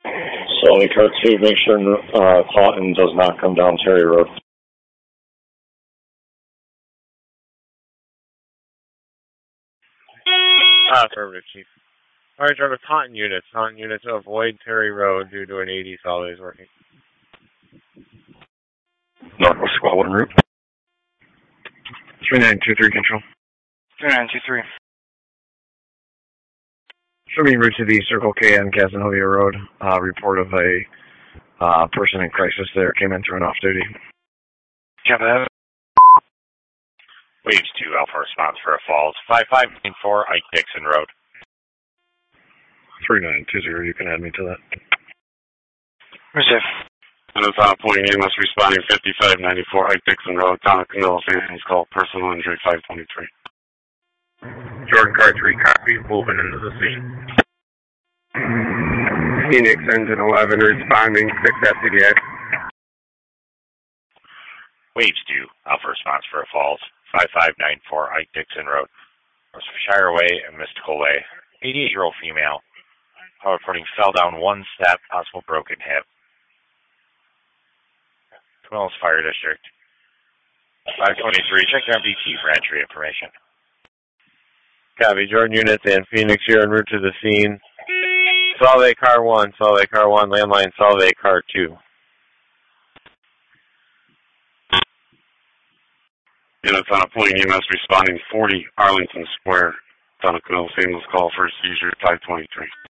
Sully Car 2, make sure Taunton does not come down Terry Road. Affirmative, Chief. Alright, driver, Taunton units. Taunton units avoid Terry Road due to an 80 Sully is working. Northwest Squad 1 route. 3923 control. 3923. Show me route to the Circle K on Casanova Road. Report of a person in crisis there. Came in through an off-duty. Copy that. Waves 2, Alpha response for a falls. 5594 Ike Dixon Road. 3920, you can add me to that. Receive. And it's on point EMS responding 5594 Ike Dixon Road, Town of Camilla, families call personal injury 523. Jordan Car 3 copy, moving into the scene. Phoenix engine 11 responding 6 FCDA. Waves 2, Alpha response for a falls. 5594 Ike Dixon Road. Shire Way and Mystical Way. 88-year-old female. Power reporting fell down one step, possible broken hip. Wells Fire District. 523, check RBT for entry information. Copy, Jordan units and Phoenix here en route to the scene. Solvay Car 1, landline Solvay Car 2. And it's on a point EMS responding 40 Arlington Square, Town of Camilla, families call for seizure 523.